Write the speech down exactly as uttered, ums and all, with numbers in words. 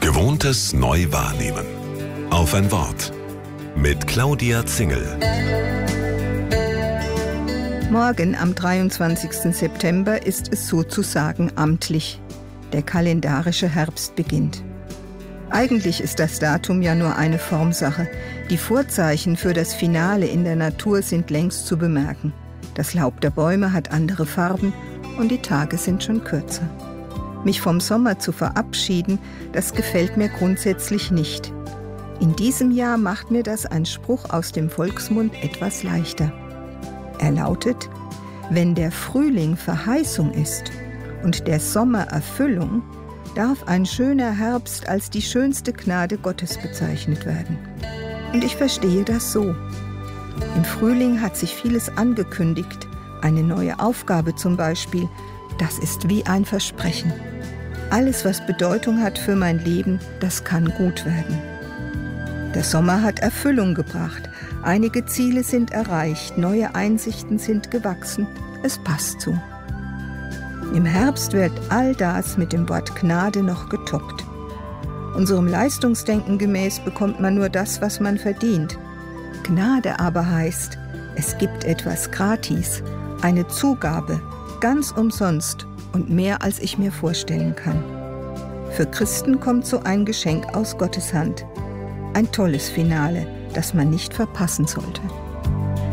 Gewohntes neu wahrnehmen. Auf ein Wort. Mit Claudia Zingel. Morgen, am dreiundzwanzigsten September, ist es sozusagen amtlich. Der kalendarische Herbst beginnt. Eigentlich ist das Datum ja nur eine Formsache. Die Vorzeichen für das Finale in der Natur sind längst zu bemerken. Das Laub der Bäume hat andere Farben und die Tage sind schon kürzer. Mich vom Sommer zu verabschieden, das gefällt mir grundsätzlich nicht. In diesem Jahr macht mir das ein Spruch aus dem Volksmund etwas leichter. Er lautet: Wenn der Frühling Verheißung ist und der Sommer Erfüllung, darf ein schöner Herbst als die schönste Gnade Gottes bezeichnet werden. Und ich verstehe das so. Im Frühling hat sich vieles angekündigt, eine neue Aufgabe zum Beispiel. Das ist wie ein Versprechen. Alles, was Bedeutung hat für mein Leben, das kann gut werden. Der Sommer hat Erfüllung gebracht. Einige Ziele sind erreicht, neue Einsichten sind gewachsen. Es passt so. Im Herbst wird all das mit dem Wort Gnade noch getoppt. Unserem Leistungsdenken gemäß bekommt man nur das, was man verdient. Gnade aber heißt, es gibt etwas gratis, eine Zugabe, ganz umsonst und mehr, als ich mir vorstellen kann. Für Christen kommt so ein Geschenk aus Gottes Hand. Ein tolles Finale, das man nicht verpassen sollte.